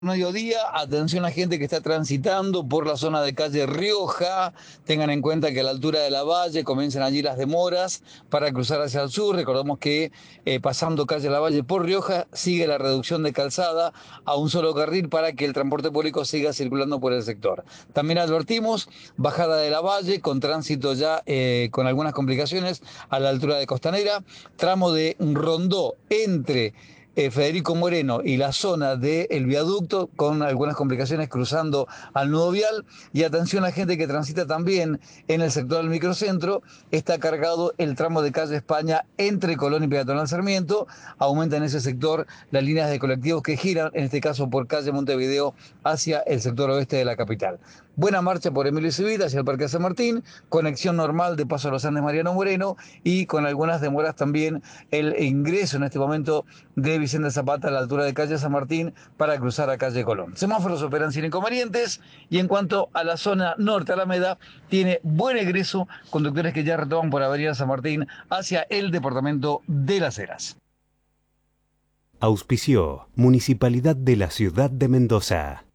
Mediodía, atención a gente que está transitando por la zona de calle Rioja, tengan en cuenta que a la altura de la Valle comienzan allí las demoras para cruzar hacia el sur. Recordemos que pasando calle La Valle por Rioja sigue la reducción de calzada a un solo carril para que el transporte público siga circulando por el sector. También advertimos bajada de la Valle con tránsito ya con algunas complicaciones a la altura de Costanera, tramo de Rondó entre Federico Moreno y la zona del viaducto con algunas complicaciones cruzando al nudo vial. Y atención a gente que transita también en el sector del microcentro, está cargado el tramo de calle España entre Colón y Peatonal Sarmiento. Aumenta en ese sector las líneas de colectivos que giran, en este caso por calle Montevideo hacia el sector oeste de la capital. Buena marcha por Emilio Civil hacia el Parque San Martín, conexión normal de Paso a los Andes Mariano Moreno y con algunas demoras también el ingreso en este momento de Vicente Zapata a la altura de calle San Martín para cruzar a calle Colón. Semáforos operan sin inconvenientes y en cuanto a la zona norte Alameda, tiene buen egreso, conductores que ya retoman por Avenida San Martín hacia el departamento de Las Heras. Auspició Municipalidad de la Ciudad de Mendoza.